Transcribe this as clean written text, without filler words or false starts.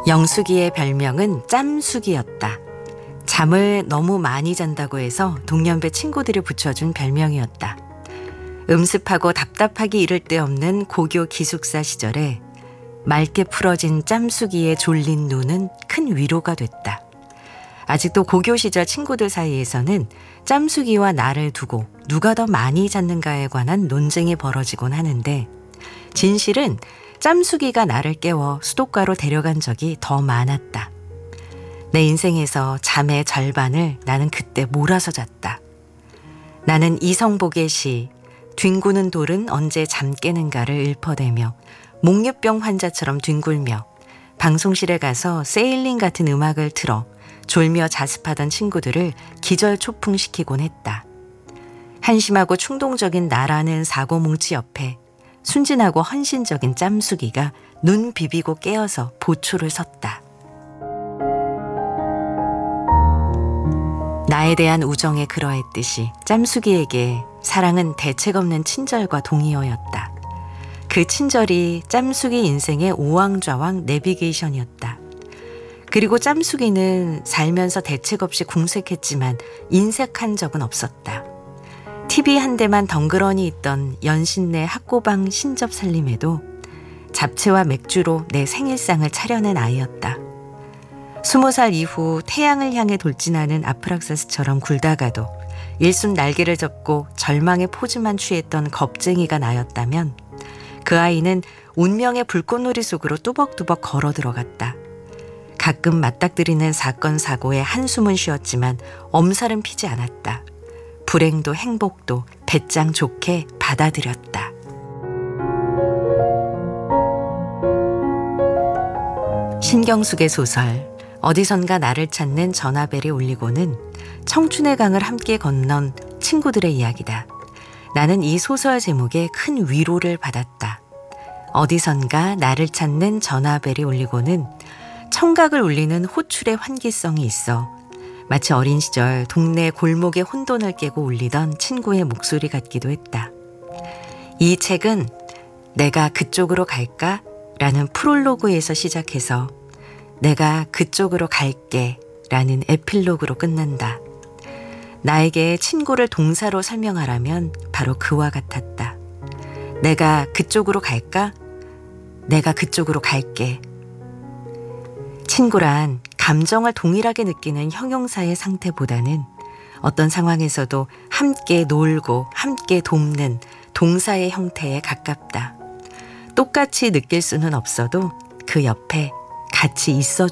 영숙이의 별명은 짬숙이였다. 잠을 너무 많이 잔다고 해서 동년배 친구들이 붙여준 별명이었다. 음습하고 답답하기 이를 데 없는 고교 기숙사 시절에 맑게 풀어진 짬숙이의 졸린 눈은 큰 위로가 됐다. 아직도 고교 시절 친구들 사이에서는 짬숙이와 나를 두고 누가 더 많이 잤는가에 관한 논쟁이 벌어지곤 하는데, 진실은 짬숙이가 나를 깨워 수도가로 데려간 적이 더 많았다. 내 인생에서 잠의 절반을 나는 그때 몰아서 잤다. 나는 이성복의 시 뒹구는 돌은 언제 잠 깨는가를 읊어대며 목류병 환자처럼 뒹굴며 방송실에 가서 세일링 같은 음악을 틀어 졸며 자습하던 친구들을 기절초풍시키곤 했다. 한심하고 충동적인 나라는 사고뭉치 옆에 순진하고 헌신적인 짬숙이가 눈 비비고 깨어서 보초를 섰다. 나에 대한 우정에 그러했듯이 짬숙이에게 사랑은 대책 없는 친절과 동의어였다. 그 친절이 짬숙이 인생의 우왕좌왕 내비게이션이었다. 그리고 짬숙이는 살면서 대책 없이 궁색했지만 인색한 적은 없었다. TV 한 대만 덩그러니 있던 연신내 학고방 신접 살림에도 잡채와 맥주로 내 생일상을 차려낸 아이였다. 20살 이후 태양을 향해 돌진하는 아프락사스처럼 굴다가도 일순 날개를 접고 절망의 포즈만 취했던 겁쟁이가 나였다면, 그 아이는 운명의 불꽃놀이 속으로 뚜벅뚜벅 걸어 들어갔다. 가끔 맞닥뜨리는 사건 사고에 한숨은 쉬었지만 엄살은 피지 않았다. 불행도 행복도 배짱 좋게 받아들였다. 신경숙의 소설 어디선가 나를 찾는 전화벨이 울리고는 청춘의 강을 함께 건넌 친구들의 이야기다. 나는 이 소설 제목에 큰 위로를 받았다. 어디선가 나를 찾는 전화벨이 울리고는 청각을 울리는 호출의 환기성이 있어 마치 어린 시절 동네 골목의 혼돈을 깨고 울리던 친구의 목소리 같기도 했다. 이 책은 내가 그쪽으로 갈까? 라는 프롤로그에서 시작해서 내가 그쪽으로 갈게 라는 에필로그로 끝난다. 나에게 친구를 동사로 설명하라면 바로 그와 같았다. 내가 그쪽으로 갈까? 내가 그쪽으로 갈게. 친구란 감정을 동일하게 느끼는 형용사의 상태보다는 어떤 상황에서도 함께 놀고 함께 돕는 동사의 형태에 가깝다. 똑같이 느낄 수는 없어도 그 옆에 같이 있어